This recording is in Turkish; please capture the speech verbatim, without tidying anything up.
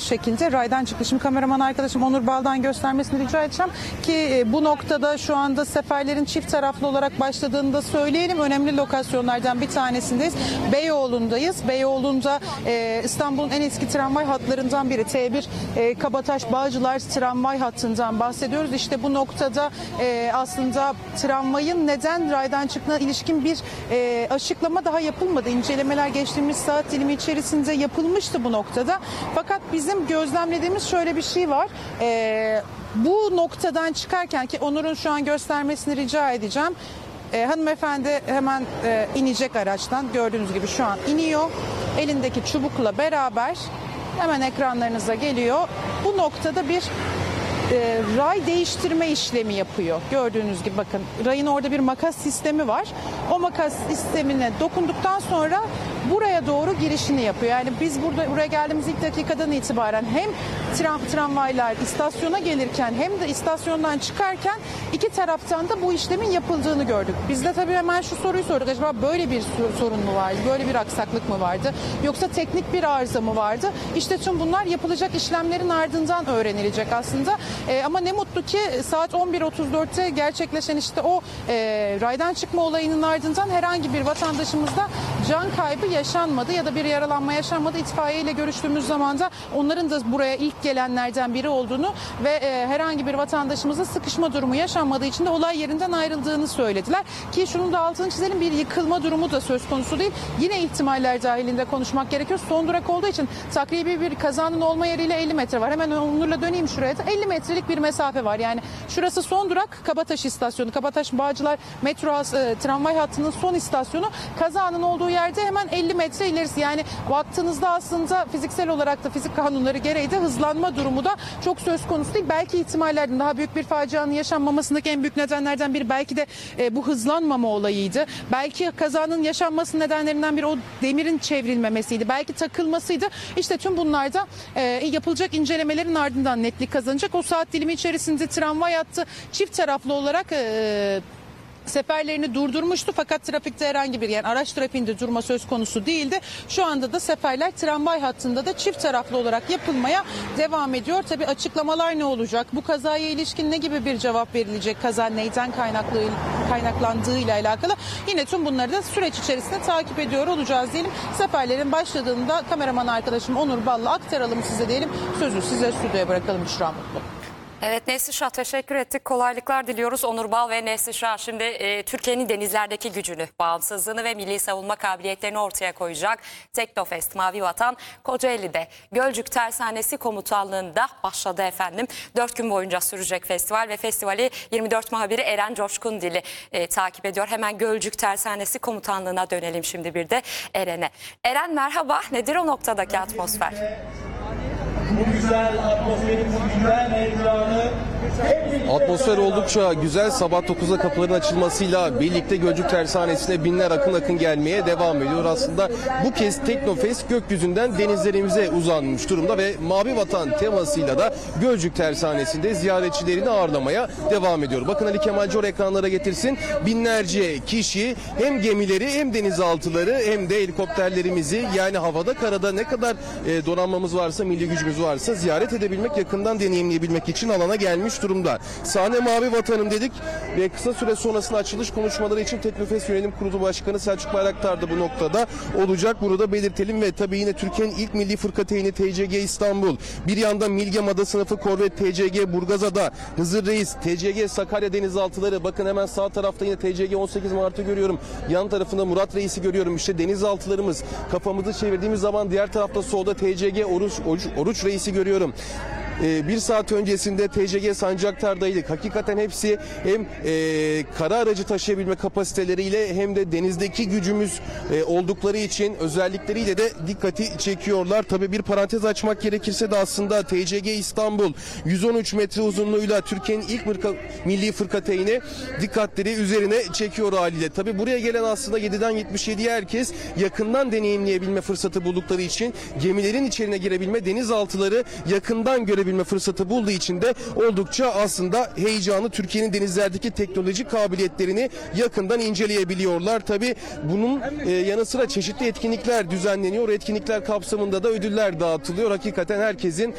şekilde raydan çıktı. Şimdi kameraman arkadaşım Onur Bal'dan göstermesini rica edeceğim ki bu noktada şu anda seferlerin çift taraflı olarak başladığını da söyleyelim. Önemli lokasyonlardan bir tanesindeyiz. Beyoğlu'ndayız. Beyoğlu'nda e, İstanbul'un en eski tramvay hatlarından biri. T bir e, Kabataş Bağcılar tramvay hattından bahsediyoruz. İşte bu noktada e, aslında tramvayın neden raydan çıktığına ilişkin bir e, açıklama daha yapılmadı. İncelemeler geçtiğimiz saat dilimi içerisinde yapılmıştı bu noktada. Fakat bizim gözlemlediğimiz şöyle bir şey var. E, bu noktadan çıkarken ki Onur'un şu an göstermesini rica edeceğim. E, hanımefendi hemen e, inecek araçtan. Gördüğünüz gibi şu an iniyor. Elindeki çubukla beraber hemen ekranlarınıza geliyor. Bu noktada bir e, ray değiştirme işlemi yapıyor. Gördüğünüz gibi bakın rayın orada bir makas sistemi var. O makas sistemine dokunduktan sonra buraya doğru girişini yapıyor. Yani biz burada buraya geldiğimiz ilk dakikadan itibaren hem tram, tramvaylar istasyona gelirken hem de istasyondan çıkarken iki taraftan da bu işlemin yapıldığını gördük. Biz de tabii hemen şu soruyu sorduk. Acaba böyle bir sorun mu vardı? Böyle bir aksaklık mı vardı? Yoksa teknik bir arıza mı vardı? İşte tüm bunlar yapılacak işlemlerin ardından öğrenilecek aslında. E, ama ne mutlu ki saat on bir otuz dörtte gerçekleşen işte o e, raydan çıkma olayının ardından herhangi bir vatandaşımızda can kaybı yaşanmadı ya da bir yaralanma yaşanmadı. İtfaiye ile görüştüğümüz zaman da onların da buraya ilk gelenlerden biri olduğunu ve e, herhangi bir vatandaşımızın sıkışma durumu yaşanmadığı için de olay yerinden ayrıldığını söylediler. Ki şunun da altını çizelim, bir yıkılma durumu da söz konusu değil. Yine ihtimaller dahilinde konuşmak gerekiyor. Son durak olduğu için takribi bir kazanın olma yeriyle elli metre var. Hemen Onur'la döneyim şuraya da. elli metrelik bir mesafe var. Yani şurası son durak Kabataş istasyonu. Kabataş Bağcılar metro e, tramvay hattının son istasyonu. Kazanın olduğu yerde hemen elli metre ilerisi. Yani baktığınızda aslında fiziksel olarak da fizik kanunları gereği de hızlanma durumu da çok söz konusu değil. Belki ihtimallerden daha büyük bir facianın yaşanmamasındaki en büyük nedenlerden biri belki de e, bu hızlanmama olayıydı. Belki kazanın yaşanması nedenlerinden biri o demirin çevrilmemesiydi. Belki takılmasıydı. İşte tüm bunlarda e, yapılacak incelemelerin ardından netlik kazanacak. O saat dilimi içerisinde tramvay hattı çift taraflı olarak e, seferlerini durdurmuştu fakat trafikte herhangi bir yani araç trafiğinde durma söz konusu değildi. Şu anda da seferler tramvay hattında da çift taraflı olarak yapılmaya devam ediyor. Tabii açıklamalar ne olacak? Bu kazaya ilişkin ne gibi bir cevap verilecek? Kaza neyden kaynaklı, kaynaklandığıyla alakalı. Yine tüm bunları da süreç içerisinde takip ediyor olacağız diyelim. Seferlerin başladığında kameraman arkadaşım Onur Bal'la aktaralım size diyelim. Sözü size stüdyoya bırakalım Büşra Mutlu. Evet Neslişah, teşekkür ettik. Kolaylıklar diliyoruz. Onur Bal ve Neslişah şimdi e, Türkiye'nin denizlerdeki gücünü, bağımsızlığını ve milli savunma kabiliyetlerini ortaya koyacak Teknofest Mavi Vatan Kocaeli'de Gölcük Tersanesi Komutanlığı'nda başladı efendim. Dört gün boyunca sürecek festival ve festivali yirmi dört muhabiri Eren Coşkundili e, takip ediyor. Hemen Gölcük Tersanesi Komutanlığı'na dönelim şimdi bir de Eren'e. Eren merhaba, nedir o noktadaki atmosfer? Bu güzel atmosferin, bu güzel heyecanı. Atmosfer oldukça güzel. Sabah dokuzda kapıların açılmasıyla birlikte Gölcük Tersanesi'ne binler akın akın gelmeye devam ediyor. Aslında bu kez Teknofest gökyüzünden denizlerimize uzanmış durumda ve Mavi Vatan temasıyla da Gölcük Tersanesi'nde ziyaretçilerini ağırlamaya devam ediyor. Bakın Ali Kemal Cor ekranlara getirsin. Binlerce kişi hem gemileri hem denizaltıları hem de helikopterlerimizi yani havada karada ne kadar e, donanmamız varsa, milli gücümüz varsa ziyaret edebilmek, yakından deneyimleyebilmek için alana gelmiş durumda. Sahne Mavi Vatan'ım dedik ve kısa süre sonrasında açılış konuşmaları için Teknofest Yönetim Kurulu Başkanı Selçuk Bayraktar da bu noktada olacak. Burada belirtelim ve tabii yine Türkiye'nin ilk milli fırkateyni T C G İstanbul, bir yandan Milgem Ada sınıfı korvet T C G Burgazada, Hızır Reis, T C G Sakarya denizaltıları, bakın hemen sağ tarafta yine T C G on sekiz Mart'ı görüyorum. Yan tarafında Murat Reis'i görüyorum. İşte denizaltılarımız. Kafamızı çevirdiğimiz zaman diğer tarafta solda T C G Oruç, Oruç, Oruç Reis'i görüyorum. Ee, bir saat öncesinde T C G Sancaktar'daydık. Hakikaten hepsi hem e, kara aracı taşıyabilme kapasiteleriyle hem de denizdeki gücümüz e, oldukları için özellikleriyle de dikkati çekiyorlar. Tabii bir parantez açmak gerekirse de aslında T C G İstanbul yüz on üç metre uzunluğuyla Türkiye'nin ilk mırka, milli fırkateyni dikkatleri üzerine çekiyor haliyle. Tabii buraya gelen aslında yediden yetmiş yediye herkes yakından deneyimleyebilme fırsatı buldukları için gemilerin içerine girebilme, denizaltıları yakından görebilme fırsatı bulduğu için de oldukça aslında heyecanı, Türkiye'nin denizlerdeki teknolojik kabiliyetlerini yakından inceleyebiliyorlar. Tabii bunun e, yanı sıra çeşitli etkinlikler düzenleniyor. Etkinlikler kapsamında da ödüller dağıtılıyor. Hakikaten herkesin